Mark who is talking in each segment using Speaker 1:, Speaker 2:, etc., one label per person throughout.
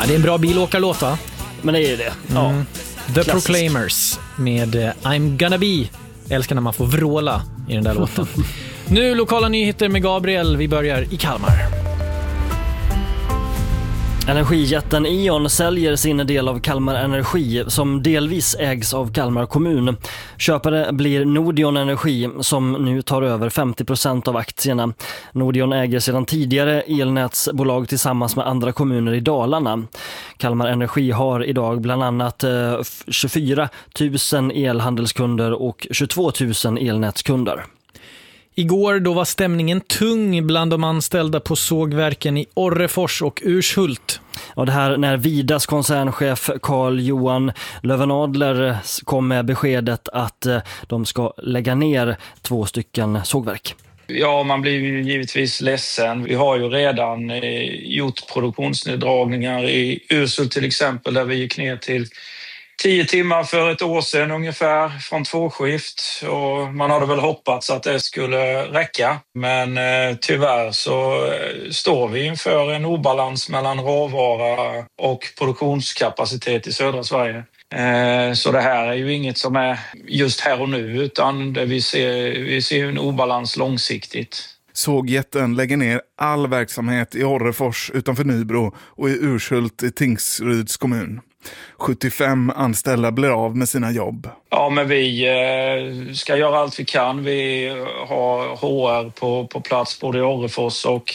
Speaker 1: Ja, det är en bra bilåkarlåt, va?
Speaker 2: Men det är det. Ja.
Speaker 1: The Proclaimers med I'm gonna be. Jag älskar när man får vråla i den där låten. Nu lokala nyheter med Gabriel. Vi börjar i Kalmar.
Speaker 2: Energijätten E.ON säljer sin del av Kalmar Energi som delvis ägs av Kalmar kommun. Köpare blir Nordion Energi som nu tar över 50% av aktierna. Nordion äger sedan tidigare elnätsbolag tillsammans med andra kommuner i Dalarna. Kalmar Energi har idag bland annat 24 000 elhandelskunder och 22 000 elnätskunder.
Speaker 1: Igår då var stämningen tung bland de anställda på sågverken i Orrefors och Urshult.
Speaker 2: Och det här när Vidas koncernchef Carl-Johan Lövenadler kom med beskedet att de ska lägga ner 2 stycken sågverk.
Speaker 3: Ja, man blir ju givetvis ledsen. Vi har ju redan gjort produktionsneddragningar i Urshult till exempel, där vi gick ner till 10 timmar för ett år sedan ungefär från 2-skift, och man hade väl hoppats att det skulle räcka, men tyvärr så står vi inför en obalans mellan råvara och produktionskapacitet i södra Sverige. Så det här är ju inget som är just här och nu, utan det vi ser en obalans långsiktigt.
Speaker 4: Sågjätten lägger ner all verksamhet i Orrefors utanför Nybro och i Urshult i Tingsryds kommun. 75 anställda blir av med sina jobb.
Speaker 3: Ja, men vi ska göra allt vi kan. Vi har HR på plats både i Orrefors och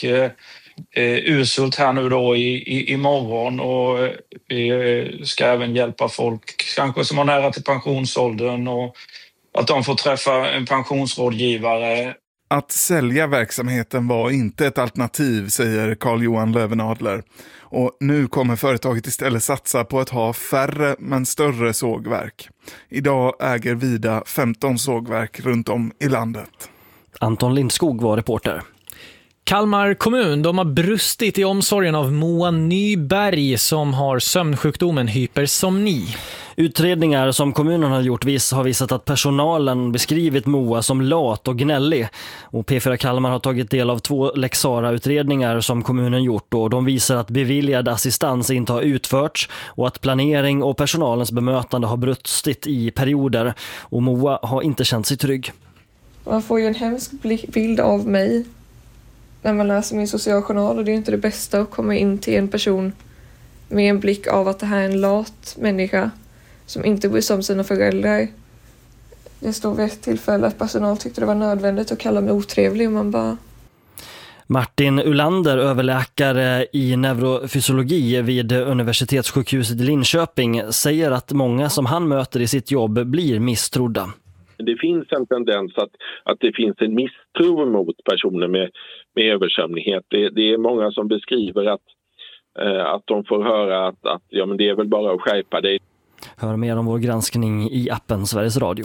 Speaker 3: Urshult här nu då imorgon, och vi ska även hjälpa folk kanske som har nära till pensionsåldern, och att de får träffa en pensionsrådgivare.
Speaker 4: Att sälja verksamheten var inte ett alternativ, säger Carl-Johan Lövenadler. Och nu kommer företaget istället satsa på att ha färre men större sågverk. Idag äger Vida 15 sågverk runt om i landet.
Speaker 2: Anton Lindskog var reporter.
Speaker 1: Kalmar kommun, de har brustit i omsorgen av Moa Nyberg som har sömnsjukdomen hypersomni.
Speaker 2: Utredningar som kommunen har gjort har visat att personalen beskrivit Moa som lat och gnällig. Och P4 Kalmar har tagit del av 2 Lex Sarah-utredningar som kommunen gjort, och de visar att beviljad assistans inte har utförts och att planering och personalens bemötande har brustit i perioder, och Moa har inte känt sig trygg.
Speaker 5: Man får ju en hemsk bild av mig när man läser min socialjournal, och det är inte det bästa att komma in till en person med en blick av att det här är en lat människa som inte bryr sig om sina föräldrar. Det stod vid ett tillfälle att personal tyckte det var nödvändigt att kalla mig otrevlig, och man bara...
Speaker 2: Martin Ulander, överläkare i neurofysiologi vid universitetssjukhuset i Linköping, säger att många som han möter i sitt jobb blir misstrodda.
Speaker 6: Det finns en tendens att det finns en misstro mot personer med översömnighet. Det är många som beskriver att de får höra att ja, men det är väl bara att skärpa dig.
Speaker 2: Hör mer om vår granskning i appen Sveriges Radio.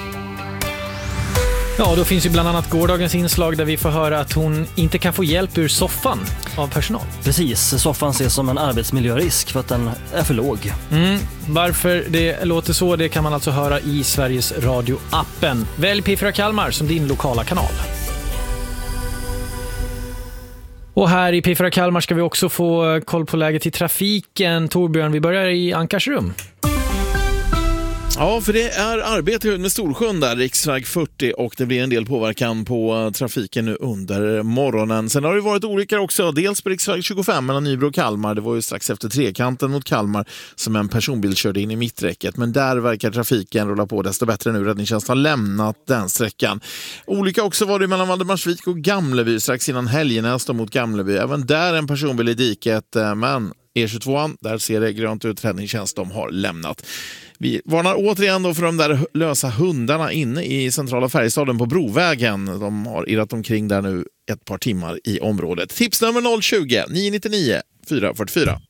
Speaker 1: Ja, då finns ju bland annat gårdagens inslag där vi får höra att hon inte kan få hjälp ur soffan av personal.
Speaker 2: Precis, soffan ses som en arbetsmiljörisk för att den är för låg.
Speaker 1: Varför det låter så, det kan man alltså höra i Sveriges Radio-appen. Välj P4 Kalmar som din lokala kanal. Och här i P4 Kalmar ska vi också få koll på läget i trafiken. Torbjörn, vi börjar i Ankarsrum.
Speaker 7: Ja, för det är arbete med Storsjön där, riksväg 40, och det blir en del påverkan på trafiken nu under morgonen. Sen har det varit olyckor också, dels på riksväg 25 mellan Nybro och Kalmar. Det var ju strax efter trekanten mot Kalmar som en personbil körde in i mitträcket. Men där verkar trafiken rulla på desto bättre nu. Räddningstjänsten har lämnat den sträckan. Olycka också var det mellan Valdemarsvik och Gamleby strax innan Helgenäs mot Gamleby. Även där en personbil i diket, men E22, där ser det grönt ut. Räddningstjänst, de har lämnat. Vi varnar återigen då för de där lösa hundarna inne i centrala Färjestaden på Brovägen. De har irrat omkring där nu ett par timmar i området. Tipsnummer 020 999 444.